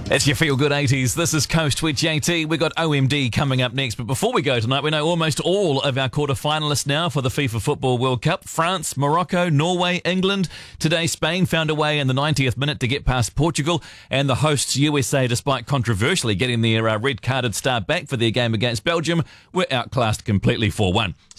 It's your Feel Good 80s. This is Coast with JT. We've got OMD coming up next. But before we go tonight, we know almost all of our quarter-finalists now for the FIFA Football World Cup. France, Morocco, Norway, England. Today, Spain found a way in the 90th minute to get past Portugal. And the hosts, USA, despite controversially getting their red-carded star back for their game against Belgium, were outclassed completely 4-1.